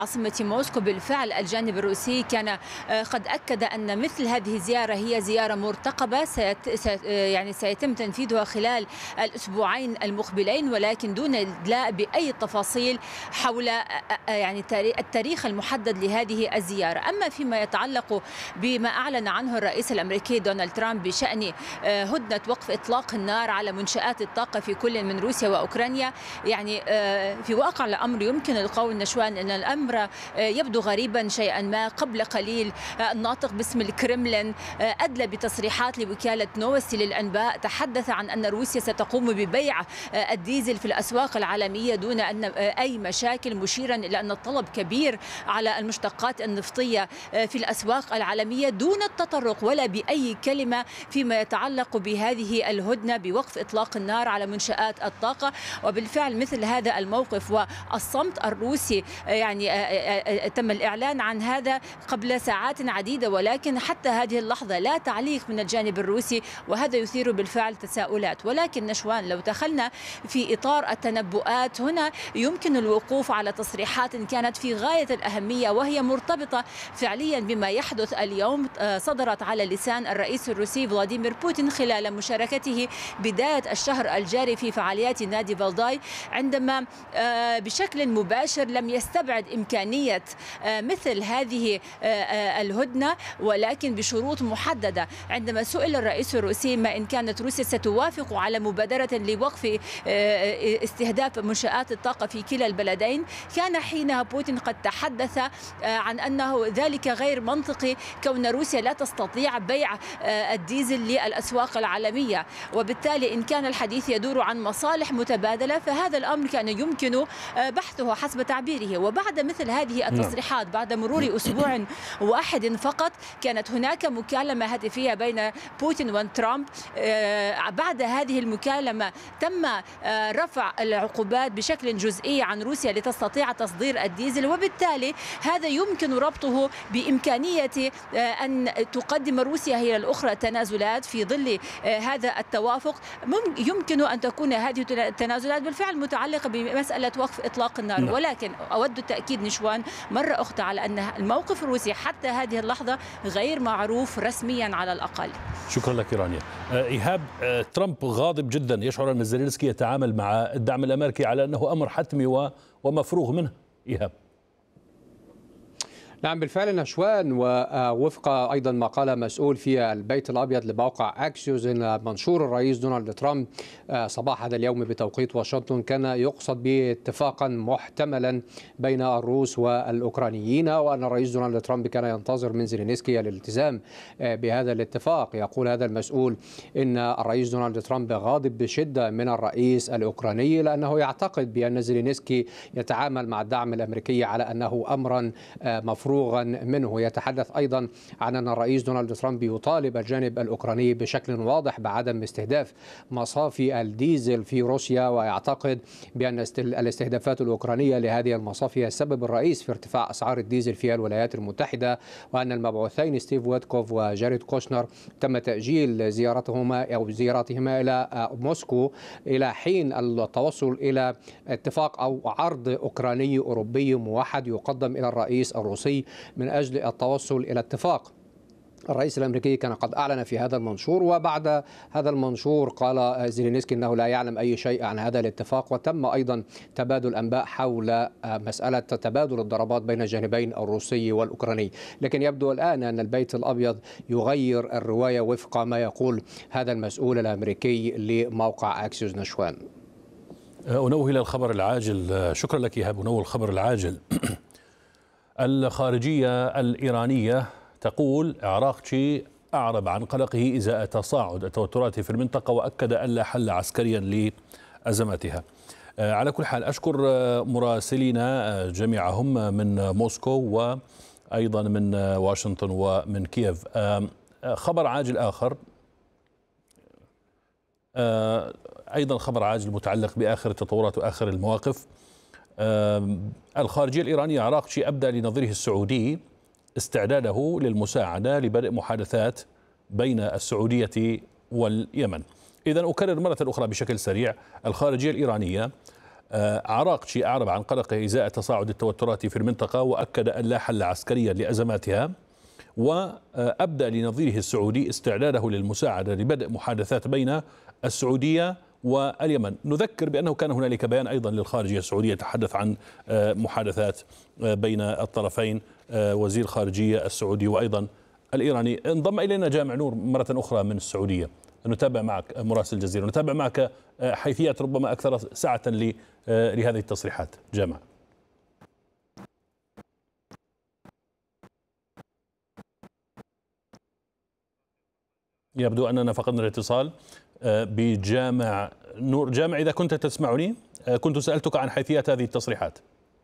عاصمة موسكو. بالفعل الجانب الروسي كان قد أكد أن مثل هذه الزيارة هي زيارة مرتقبة سيتم تنفيذها خلال الأسبوعين المقبلين، ولكن دون الإدلاء بأي تفاصيل حول التاريخ المحدد لهذه الزيارة. أما فيما يتعلق بما أعلن عنه الرئيس الأمريكي دونالد ترامب بشأن هدنة وقف إطلاق النار على منشآت الطاقة في كل من روسيا وأوكرانيا، في واقع الأمر يمكن القول نشوان أن الأمر يبدو غريبا شيئا ما. قبل قليل الناطق باسم الكرملين أدلى بتصريحات لوكالة نوستي للأنباء، تحدث عن أن روسيا ستقوم ببيع الديزل في الأسواق العالمية دون أن أي مشاكل، مشيرا إلى أن الطلب كبير على المشتقات النفطية في الأسواق العالمية، دون التطرق ولا بأي كلمة فيما يتعلق بهذه الهدنة بوقف إطلاق النار على منشآت الطاقة. وبالفعل مثل هذا الموقف والصمت الروسي تم الإعلان عن هذا قبل ساعات عديدة، ولكن حتى هذه اللحظة لا تعليق من الجانب الروسي، وهذا يثير بالفعل تساؤلات. ولكن نشوان لو دخلنا في إطار التنبؤات هنا يمكن الوقوف على تصريحات كانت في غاية الأهمية وهي مرتبطة فعليا بما يحدث اليوم، صدرت على لسان الرئيس الروسي فلاديمير بوتين خلال مشاركته بداية الشهر الجاري في فعاليات نادي فالداي، عندما بشكل مباشر لم يستبعد إمكانية مثل هذه الهدنة، ولكن بشروط محددة. عندما سئل الرئيس الروسي ما إن كانت روسيا ستوافق على مبادرة لوقف استهداف منشآت الطاقة في كلا البلدين، كان حينها بوتين قد تحدث عن أنه ذلك غير منطقي، كون روسيا لا تستطيع بيع الديزل للأسواق العالمية، وبالتالي إن كان الحديث يدور عن مصالح متبادلة فهذا الأمر كان يمكن بحثه حسب تعبيره. وبعد مثل هذه التصريحات، بعد مرور أسبوع واحد فقط، كانت هناك مكالمة هاتفية بين بوتين وترامب. بعد هذه المكالمة تم رفع العقوبات بشكل جزئي عن روسيا لتستطيع تصدير الديزل، وبالتالي هذا يمكن ربطه بإمكانية أن تقدم روسيا هي الأخرى تنازلات في ظل هذا التوافق. يمكن أن تكون هذه التنازلات بالفعل متعلقة بمسألة وقف إطلاق النار، ولكن أود التأكيد نشوان مرة أخرى على أن الموقف الروسي حتى هذه اللحظة غير معروف رسميا على الأقل. شكرا لك رانيا. إيهاب، ترامب غاضب جدا، يشعر أن زيلينسكي يتعامل مع الدعم الأمريكي على أنه أمر حتمي ومفروغ منه. إيهاب. نعم بالفعل نشوان، ووفق أيضا ما قال مسؤول في البيت الأبيض لموقع أكسيوس إن منشور الرئيس دونالد ترامب صباح هذا اليوم بتوقيت واشنطن كان يقصد به اتفاقا محتملا بين الروس والأوكرانيين، وأن الرئيس دونالد ترامب كان ينتظر من زيلينسكي الالتزام بهذا الاتفاق. يقول هذا المسؤول إن الرئيس دونالد ترامب غاضب بشدة من الرئيس الأوكراني لأنه يعتقد بأن زيلينسكي يتعامل مع الدعم الأمريكي على أنه أمرا مفروغا منه. يتحدث أيضا عن أن الرئيس دونالد ترامب يطالب الجانب الأوكراني بشكل واضح بعدم استهداف مصافي الديزل في روسيا، ويعتقد بأن الاستهدافات الأوكرانية لهذه المصافي هي السبب الرئيس في ارتفاع أسعار الديزل في الولايات المتحدة، وأن المبعوثين ستيف ويتكوف وجاريد كوشنر تم تأجيل زياراتهما إلى موسكو إلى حين التوصل إلى اتفاق أو عرض أوكراني أوروبي موحد يقدم إلى الرئيس الروسي من أجل التوصل إلى اتفاق. الرئيس الأمريكي كان قد أعلن في هذا المنشور، وبعد هذا المنشور قال زيلينسكي أنه لا يعلم أي شيء عن هذا الاتفاق. وتم أيضا تبادل أنباء حول مسألة تبادل الضربات بين الجانبين الروسي والأوكراني، لكن يبدو الآن أن البيت الأبيض يغير الرواية وفق ما يقول هذا المسؤول الأمريكي لموقع أكسيوس. نشوان. أنوه إلى الخبر العاجل. شكرا لك إيهاب. أنوه الخبر العاجل. الخارجية الإيرانية تقول عراقچي أعرب عن قلقه إزاء تصاعد التوترات في المنطقة، وأكد أن لا حل عسكريا لأزماتها. على كل حال أشكر مراسلينا جميعهم من موسكو وأيضا من واشنطن ومن كييف. خبر عاجل آخر، أيضا خبر عاجل متعلق بآخر التطورات وآخر المواقف. الخارجية الإيرانية عراقچي أبدى لنظيره السعودي استعداده للمساعدة لبدء محادثات بين السعودية واليمن. إذن أكرر مرة أخرى بشكل سريع، الخارجية الإيرانية عراقچي أعرب عن قلقه إزاء تصاعد التوترات في المنطقة وأكد أن لا حل عسكريا لأزماتها، وأبدى لنظيره السعودي استعداده للمساعدة لبدء محادثات بين السعودية واليمن. نذكر بأنه كان هنالك بيان أيضا للخارجية السعودية يتحدث عن محادثات بين الطرفين، وزير خارجية السعودي وأيضا الإيراني. انضم إلينا جامع نور مرة أخرى من السعودية، نتابع معك مراسل الجزيرة، نتابع معك حيثيات ربما أكثر سعة لهذه التصريحات. جامع. يبدو أننا فقدنا الاتصال بجامع نور. جامع، إذا كنت تسمعني كنت سألتك عن حيثيات هذه التصريحات.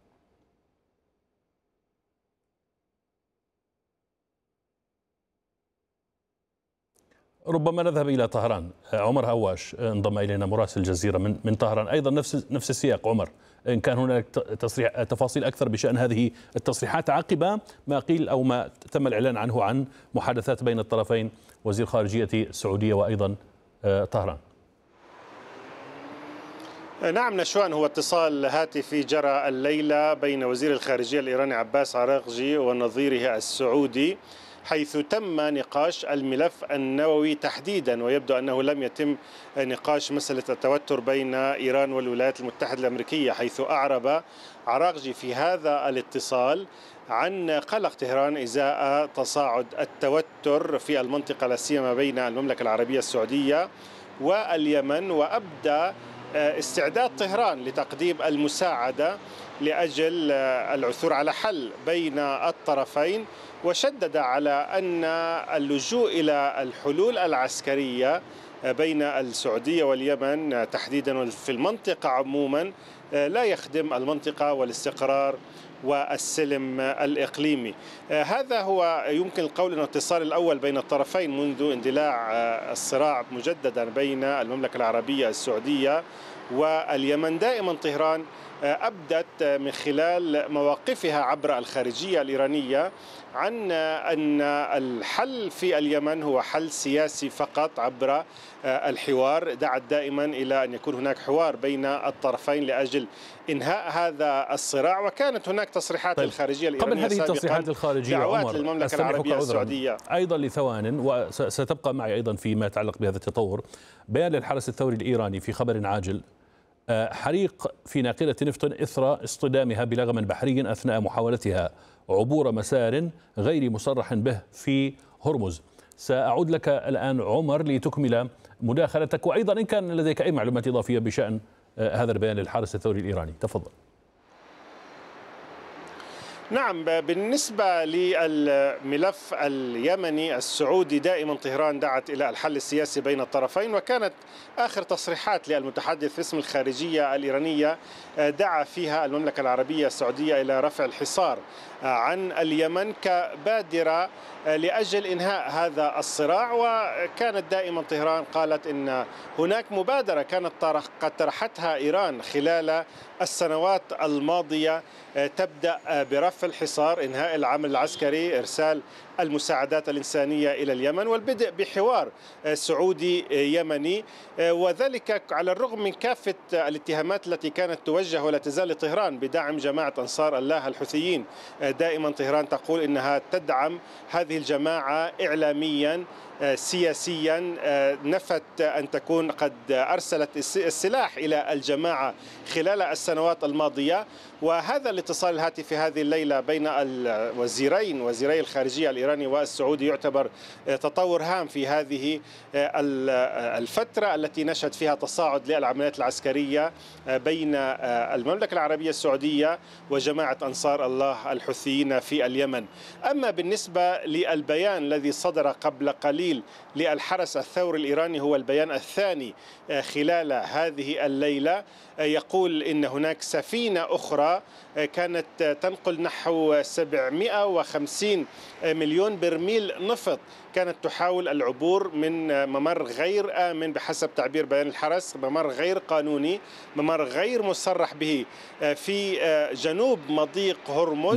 ربما نذهب إلى طهران. عمر هواش انضم إلينا مراسل الجزيرة من طهران، أيضا نفس السياق. عمر، إن كان هناك تفاصيل أكثر بشأن هذه التصريحات عقب ما قيل أو ما تم الإعلان عنه عن محادثات بين الطرفين، وزير خارجية السعودية وأيضا طهران. نعم نشوان، هو اتصال هاتفي جرى الليلة بين وزير الخارجية الإيراني عباس عراقجي ونظيره السعودي، حيث تم نقاش الملف النووي تحديدا، ويبدو أنه لم يتم نقاش مسألة التوتر بين إيران والولايات المتحدة الأمريكية، حيث أعرب عراقجي في هذا الاتصال عن قلق طهران إزاء تصاعد التوتر في المنطقة لا سيما بين المملكة العربية السعودية واليمن، وأبدى استعداد طهران لتقديم المساعدة لأجل العثور على حل بين الطرفين، وشدد على أن اللجوء إلى الحلول العسكرية بين السعودية واليمن تحديدا وفي المنطقة عموما لا يخدم المنطقة والاستقرار والسلم الإقليمي. هذا هو يمكن القول أنه الاتصال الأول بين الطرفين منذ اندلاع الصراع مجددا بين المملكة العربية السعودية واليمن. دائما طهران أبدت من خلال مواقفها عبر الخارجية الإيرانية عن أن الحل في اليمن هو حل سياسي فقط عبر الحوار. دعت دائما إلى أن يكون هناك حوار بين الطرفين لأجل إنهاء هذا الصراع، وكانت هناك تصريحات للخارجية الإيرانية قبل هذه التصريحات الخارجية دعوات للمملكة العربية السعودية أيضا لثوان، وستبقى معي أيضا فيما يتعلق بهذا التطور. بيان للحرس الثوري الإيراني في خبر عاجل: حريق في ناقلة نفط إثر اصطدامها بلغم بحري أثناء محاولتها عبور مسار غير مصرح به في هرمز. سأعود لك الآن عمر لتكمل مداخلتك، وأيضا إن كان لديك أي معلومات إضافية بشأن هذا البيان للحرس الثوري الإيراني تفضل. نعم، بالنسبة للملف اليمني السعودي دائما طهران دعت إلى الحل السياسي بين الطرفين، وكانت آخر تصريحات للمتحدث باسم الخارجية الإيرانية دعا فيها المملكة العربية السعودية إلى رفع الحصار عن اليمن كبادرة لأجل إنهاء هذا الصراع. وكانت دائما طهران قالت إن هناك مبادرة كانت قد طرحتها إيران خلال السنوات الماضية تبدأ برفع الحصار، إنهاء العمل العسكري، إرسال المساعدات الإنسانية إلى اليمن، والبدء بحوار سعودي يمني، وذلك على الرغم من كافة الاتهامات التي كانت توجه ولا تزال لطهران بدعم جماعة أنصار الله الحوثيين. دائما طهران تقول إنها تدعم هذه الجماعة إعلاميا سياسيا، نفت أن تكون قد أرسلت السلاح إلى الجماعة خلال السنوات الماضية. وهذا الاتصال الهاتفي هذه الليلة بين الوزيرين، وزيري الخارجية الإيراني والسعودي، يعتبر تطور هام في هذه الفترة التي نشهد فيها تصاعد للعمليات العسكرية بين المملكة العربية السعودية وجماعة أنصار الله الحوثيين في اليمن. أما بالنسبة للبيان الذي صدر قبل قليل للحرس الثوري الإيراني، هو البيان الثاني خلال هذه الليلة، يقول إن هناك سفينة أخرى كانت تنقل نحو 750 مليون برميل نفط كانت تحاول العبور من ممر غير آمن بحسب تعبير بيان الحرس، ممر غير قانوني، ممر غير مصرح به في جنوب مضيق هرمز. نعم.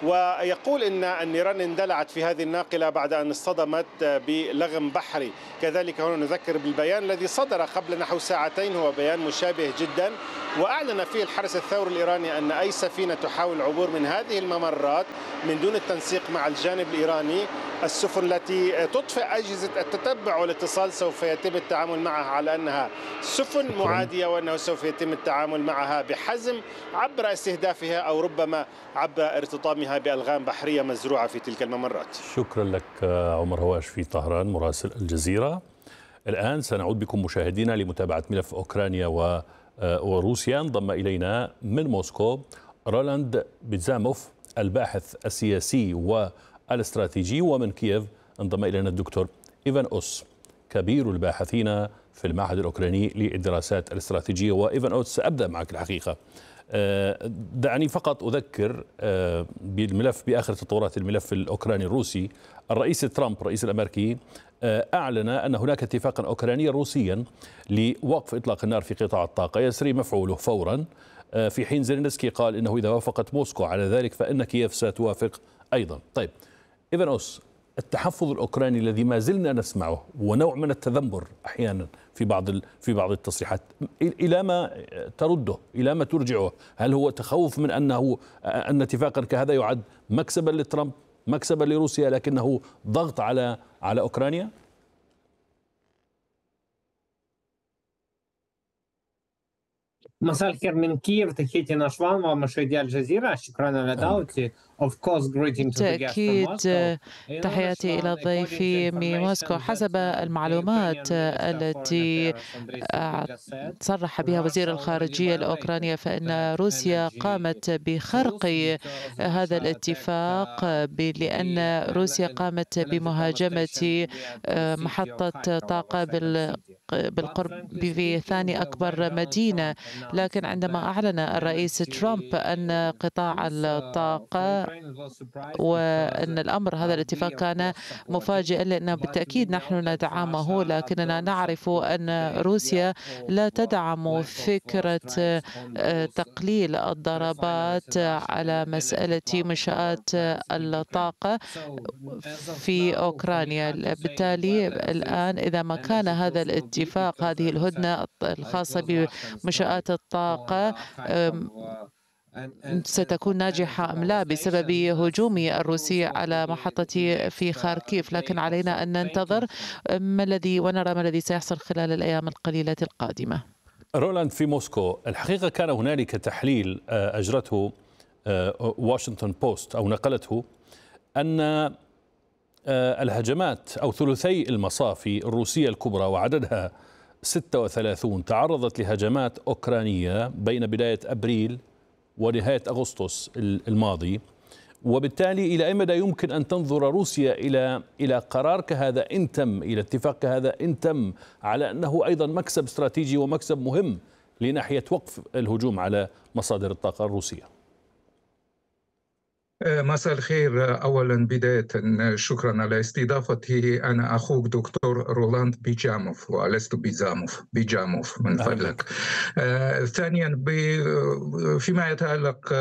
ويقول إن النيران اندلعت في هذه الناقلة بعد أن اصطدمت بلغم بحري. كذلك هنا نذكر بالبيان الذي صدر قبل نحو ساعتين، هو بيان مشابه جدا، وأعلن فيه الحرس الثوري الإيراني أن أي سفينة تحاول العبور من هذه الممرات من دون التنسيق مع الجانب الإيراني، السفن التي تطفئ أجهزة التتبع والاتصال سوف يتم التعامل معها على أنها سفن معادية، وأنه سوف يتم التعامل معها بحزم عبر استهدافها أو ربما عبر ارتطامها بألغام بحرية مزروعة في تلك الممرات. شكرا لك عمر هواش في طهران مراسل الجزيرة. الآن سنعود بكم مشاهدينا لمتابعة ملف أوكرانيا وروسيا. انضم إلينا من موسكو رولاند بيتزاموف الباحث السياسي والاستراتيجي، ومن كييف انضم إلينا الدكتور إيفان أوس كبير الباحثين في المعهد الأوكراني للدراسات الاستراتيجية. وإيفان أوس، سأبدأ معك الحقيقة. دعني فقط أذكر بالملف بآخر تطورات الملف الأوكراني الروسي. الرئيس ترامب الرئيس الأمريكي أعلن أن هناك اتفاقا أوكرانيا روسيا لوقف إطلاق النار في قطاع الطاقة يسري مفعوله فورا، في حين زيلينسكي قال إنه إذا وافقت موسكو على ذلك فإن كييف ستوافق أيضا. طيب إيفان أوس، التحفظ الأوكراني الذي ما زلنا نسمعه ونوع من التذمر أحيانا في بعض التصريحات، إلى ما ترده؟ إلى ما ترجعه؟ هل هو تخوف من أن اتفاقا كهذا يعد مكسبا لترامب، مكسبا لروسيا، لكنه ضغط على أوكرانيا؟ مساء الخير من كييف، تحياتي نشوان ومشاهدي الجزيرة، شكرا على دعوتي. تأكيد تحياتي إلى ضيفي من موسكو. حسب المعلومات التي صرح بها وزير الخارجية الأوكرانية فإن روسيا قامت بخرق هذا الاتفاق، لأن روسيا قامت بمهاجمة محطة طاقة بالقرب في ثاني أكبر مدينة. لكن عندما أعلن الرئيس ترامب أن قطاع الطاقة وأن الأمر هذا الاتفاق كان مفاجئا، لأن بالتأكيد نحن ندعمه، لكننا نعرف أن روسيا لا تدعم فكرة تقليل الضربات على مسألة منشآت الطاقة في أوكرانيا. بالتالي الآن إذا ما كان هذا الاتفاق، هذه الهدنة الخاصة بمنشآت الطاقة ستكون ناجحة أم لا بسبب هجوم الروسي على محطة في خاركيف، لكن علينا أن ننتظر ونرى ما الذي سيحصل خلال الأيام القليلة القادمة. رولاند، في موسكو الحقيقة كان هنالك تحليل أجرته واشنطن بوست أو نقلته أن الهجمات أو ثلثي المصافي الروسية الكبرى وعددها 36 تعرضت لهجمات أوكرانية بين بداية أبريل ونهاية أغسطس الماضي، وبالتالي إلى أي مدى يمكن أن تنظر روسيا إلى قرار كهذا إن تم، إلى اتفاق كهذا إن تم، على أنه أيضا مكسب استراتيجي ومكسب مهم لناحية وقف الهجوم على مصادر الطاقة الروسية؟ مساء الخير. أولا بداية شكرا على استضافتي. أنا أخوك دكتور رولاند بيجاموف ولست بيجاموف من فضلك. ثانيا فيما يتعلق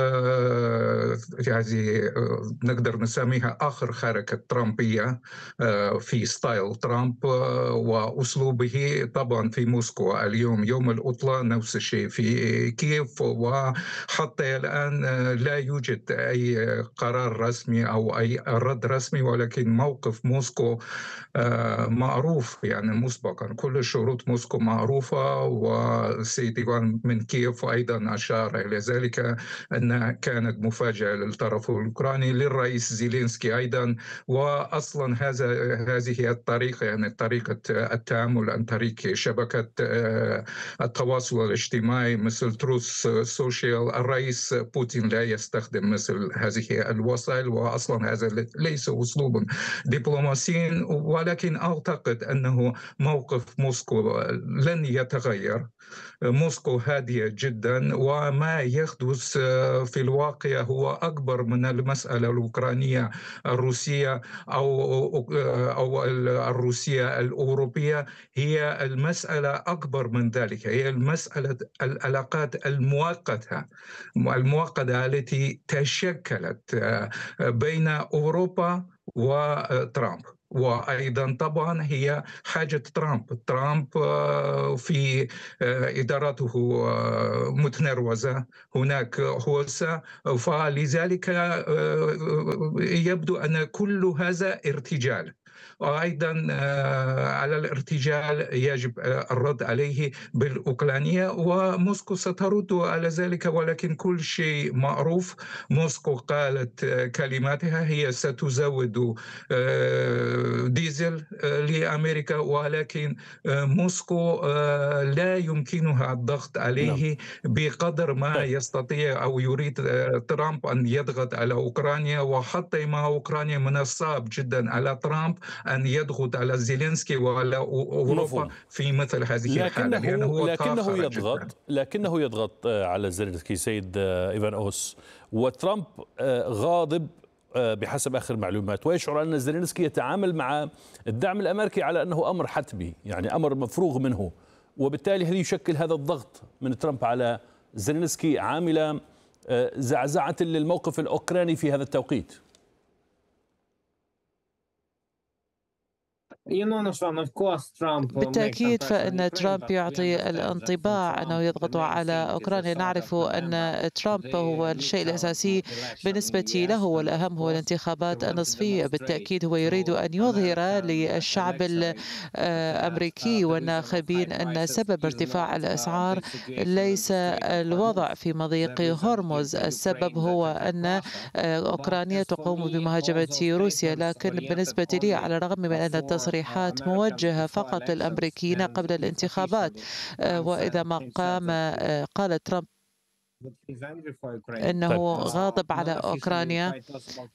هذه نقدر نسميها آخر حركة ترامبية في ستايل ترامب وأسلوبه. طبعا في موسكو اليوم يوم العطلة، نفس الشيء في كييف، وحتى الآن لا يوجد أي قرار رسمي أو أي رد رسمي، ولكن موقف موسكو معروف يعني مسبقا. كل شروط موسكو معروفة، والسيد إيفان من كييف أيضا أشار إلى ذلك أنها كانت مفاجأة للطرف الأوكراني، للرئيس زيلينسكي أيضا. وأصلا هذه الطريقة، يعني طريقة التعامل عن طريق شبكة التواصل الاجتماعي مثل تروث سوشيال، الرئيس بوتين لا يستخدم مثل هذه الوسائل، وأصلا هذا ليس أسلوبا دبلوماسيا. ولكن أعتقد أنه موقف موسكو لن يتغير. موسكو هادئة جدا، وما يحدث في الواقع هو أكبر من المسألة الأوكرانية الروسية أو الروسية الأوروبية. هي المسألة أكبر من ذلك، هي المسألة العلاقات المؤقتة التي تشكلت بين أوروبا وترامب. وأيضا طبعا هي حاجة ترامب في إدارته متنروزة، هناك هوسة، فلذلك يبدو أن كل هذا ارتجال. وأيضا على الارتجال يجب الرد عليه بالأوكرانية، وموسكو سترد على ذلك، ولكن كل شيء معروف. موسكو قالت كلماتها، هي ستزود ديزل لأمريكا، ولكن موسكو لا يمكنها الضغط عليه بقدر ما يستطيع أو يريد ترامب أن يضغط على أوكرانيا. وحتى مع أوكرانيا من الصعب جدا على ترامب أن يضغط على زيلينسكي وعلى أوروبا في مثل هذه الحالة، لكنه يضغط على زيلينسكي سيد إيفان أوس، وترامب غاضب بحسب آخر معلومات، ويشعر أن زيلينسكي يتعامل مع الدعم الأمريكي على أنه أمر حتمي، يعني أمر مفروغ منه، وبالتالي هل يشكل هذا الضغط من ترامب على زيلينسكي عامل زعزعة للموقف الأوكراني في هذا التوقيت؟ بالتأكيد فإن ترامب يعطي الانطباع أنه يضغط على أوكرانيا. نعرف أن ترامب هو الشيء الأساسي بالنسبة له، والأهم هو الانتخابات النصفية. بالتأكيد هو يريد أن يظهر للشعب الأمريكي والناخبين أن سبب ارتفاع الأسعار ليس الوضع في مضيق هرمز، السبب هو أن أوكرانيا تقوم بمهاجمة روسيا. لكن بالنسبة لي، على الرغم من أن التصريحات موجهة فقط للأمريكيين قبل الانتخابات، وإذا ما قال ترامب أنه غاضب على أوكرانيا،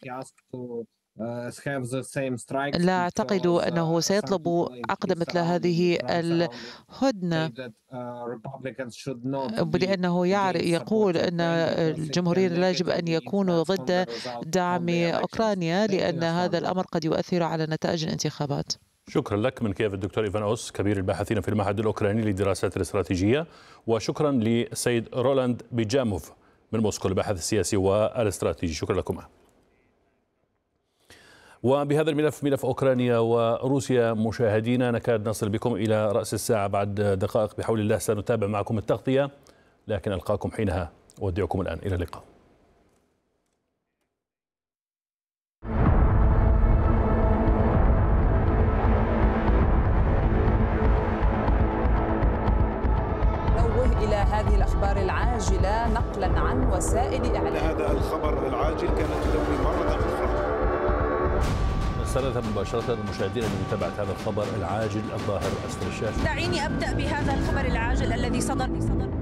لا أعتقد أنه سيطلب عقد مثل هذه الهدنة، لأنه يقول أن الجمهوريين لا يجب أن يكونوا ضد دعم أوكرانيا، لأن هذا الأمر قد يؤثر على نتائج الانتخابات. شكرا لك من كييف الدكتور إيفان أوس، كبير الباحثين في المعهد الأوكراني للدراسات الاستراتيجية، وشكرا للسيد رولاند بيجاموف من موسكو الباحث السياسي والاستراتيجي. شكرا لكما. وبهذا الملف، ملف أوكرانيا وروسيا، مشاهدينا نكاد نصل بكم إلى رأس الساعة. بعد دقائق بحول الله سنتابع معكم التغطية، لكن ألقاكم حينها. أودعكم الآن، إلى اللقاء. إلى هذه الأخبار العاجلة نقلا عن وسائل إعلام. هذا الخبر العاجل كانت تدور مرة أخرى. نستند مباشرة مشاهدينا لمتابعة هذا الخبر العاجل الظاهر أسفل الشاشة. دعيني أبدأ بهذا الخبر العاجل الذي صدر